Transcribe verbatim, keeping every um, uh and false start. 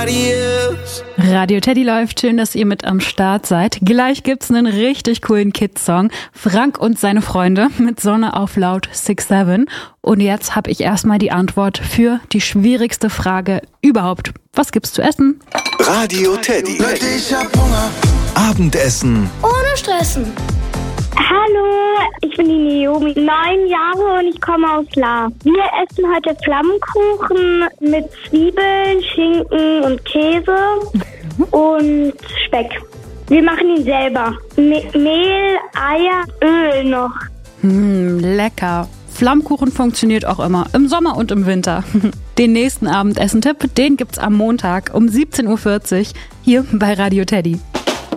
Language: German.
nobody else. Radio Teddy läuft, schön, dass ihr mit am Start seid. Gleich gibt's einen richtig coolen Kids-Song. Frank und seine Freunde mit Sonne auf laut six seven. Und jetzt habe ich erstmal die Antwort für die schwierigste Frage überhaupt. Was gibt's zu essen? Radio Teddy. Leute, ich hab Hunger. Abendessen. Ohne Stressen. Hallo, ich bin die Naomi, neun Jahre und ich komme aus La. Wir essen heute Flammkuchen mit Zwiebeln, Schinken und Käse und Speck. Wir machen ihn selber. Me- Mehl, Eier, Öl noch. Hm, lecker. Flammkuchen funktioniert auch immer, im Sommer und im Winter. Den nächsten Abendessentipp, den gibt's am Montag um siebzehn Uhr vierzig hier bei Radio Teddy.